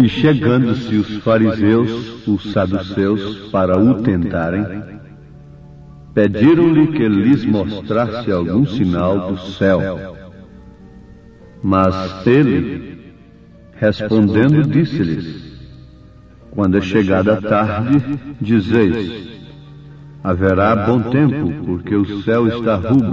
E chegando-se os fariseus, os saduceus, para o tentarem, pediram-lhe que lhes mostrasse algum sinal do céu. Mas ele, respondendo, disse-lhes: quando é chegada a tarde, dizeis: haverá bom tempo, porque o céu está rubro.